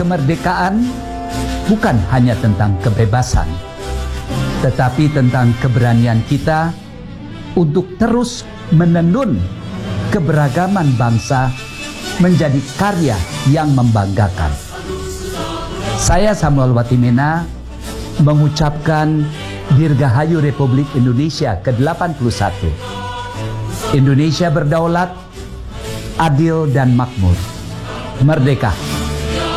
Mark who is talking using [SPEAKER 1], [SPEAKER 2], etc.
[SPEAKER 1] kemerdekaan bukan hanya tentang kebebasan, tetapi tentang keberanian kita untuk terus menenun keberagaman bangsa menjadi karya yang membanggakan. Saya Samuel Watimena mengucapkan Dirgahayu Republik Indonesia ke-81. Indonesia berdaulat, adil dan makmur. Merdeka!